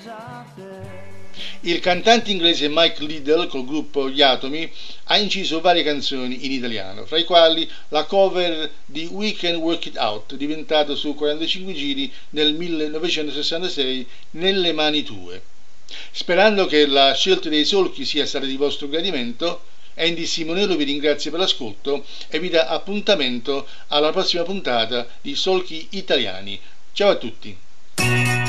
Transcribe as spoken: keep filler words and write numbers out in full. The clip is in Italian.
Il cantante inglese Mike Liddell col gruppo Gli Atomi ha inciso varie canzoni in italiano, fra i quali la cover di We Can Work It Out, diventato su quarantacinque giri nel millenovecentosessantasei, Nelle mani tue. Sperando che la scelta dei solchi sia stata di vostro gradimento, Andy Simonello vi ringrazia per l'ascolto e vi dà appuntamento alla prossima puntata di Solchi Italiani. Ciao a tutti!